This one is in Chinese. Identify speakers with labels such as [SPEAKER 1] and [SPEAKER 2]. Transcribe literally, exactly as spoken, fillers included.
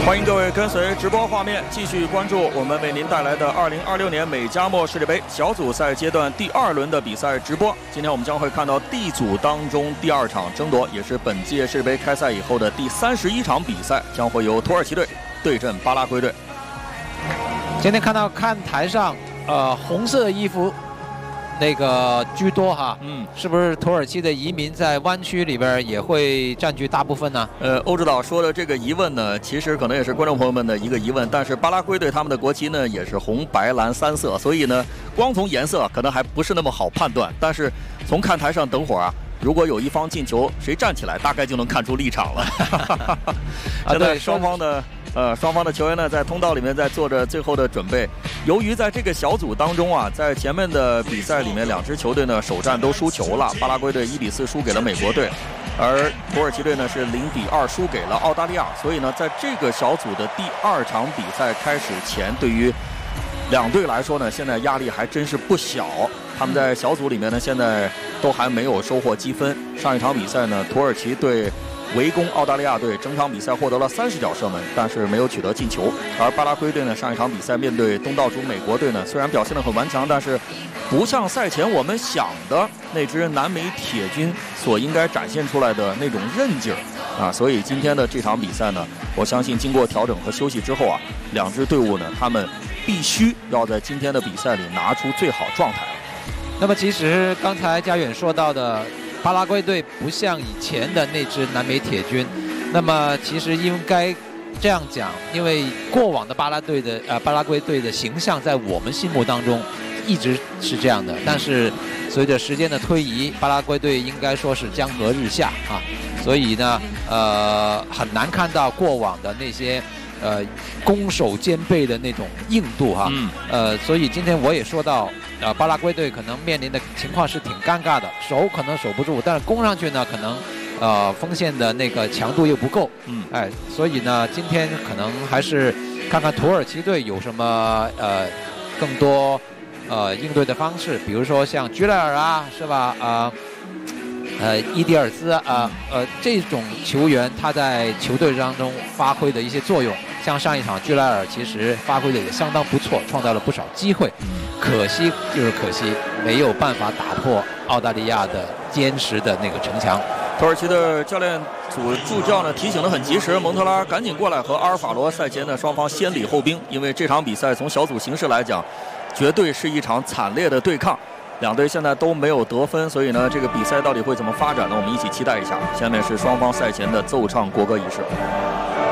[SPEAKER 1] 欢迎各位跟随直播画面继续关注我们为您带来的二零二六年美加墨世界杯小组赛阶段第二轮的比赛直播。今天我们将会看到 D 组当中第二场争夺，也是本届世界杯开赛以后的第三十一场比赛，将会由土耳其队对阵巴拉圭队。
[SPEAKER 2] 今天看到看台上，呃，红色的衣服。 那个居多哈，嗯，是不是土耳其的移民在湾区里边也会占据大部分呢？
[SPEAKER 1] 呃，欧指导说的这个疑问呢，其实可能也是观众朋友们的一个疑问。但是巴拉圭队他们的国旗呢也是红白蓝三色，所以呢，光从颜色可能还不是那么好判断。但是从看台上，等会儿啊，如果有一方进球，谁站起来，大概就能看出立场了。现在双方的。 呃，双方的球员呢，在通道里面在做着最后的准备。由于在这个小组当中啊，在前面的比赛里面，两支球队呢首战都输球了。巴拉圭队一比四输给了美国队，而土耳其队呢是零比二输给了澳大利亚。所以呢，在这个小组的第二场比赛开始前，对于两队来说呢，现在压力还真是不小。他们在小组里面呢，现在都还没有收获积分。上一场比赛呢，土耳其队 围攻澳大利亚队，整场比赛获得了三十脚射门，但是没有取得进球。而巴拉圭队呢，上一场比赛面对东道主美国队呢，虽然表现得很顽强，但是不像赛前我们想的那支南美铁军所应该展现出来的那种韧劲儿啊。所以今天的这场比赛呢，我相信经过调整和休息之后啊，两支队伍呢，他们必须要在今天的比赛里拿出最好状态。
[SPEAKER 2] 那么，其实刚才嘉远说到的。 巴拉圭队不像以前的那支南美铁军，那么其实应该这样讲，因为过往的巴拉队的呃巴拉圭队的形象在我们心目当中一直是这样的，但是随着时间的推移，巴拉圭队应该说是江河日下啊，所以呢，呃，很难看到过往的那些呃攻守兼备的那种硬度哈，嗯、呃，所以今天我也说到。 呃，巴拉圭队可能面临的情况是挺尴尬的，守可能守不住，但是攻上去呢，可能呃锋线的那个强度又不够，嗯，哎，所以呢，今天可能还是看看土耳其队有什么呃更多呃应对的方式，比如说像居莱尔啊，是吧？啊、呃，呃，伊迪尔斯啊，呃，这种球员他在球队当中发挥的一些作用。 像上一场，居莱尔其实发挥的也相当不错，创造了不少机会。可惜就是可惜，没有办法打破澳大利亚的坚实的那个城墙。
[SPEAKER 1] 土耳其的教练组助教呢提醒得很及时，蒙特拉赶紧过来和阿尔法罗赛前呢双方先礼后兵，因为这场比赛从小组形势来讲，绝对是一场惨烈的对抗。两队现在都没有得分，所以呢，这个比赛到底会怎么发展呢？我们一起期待一下。下面是双方赛前的奏唱国歌仪式。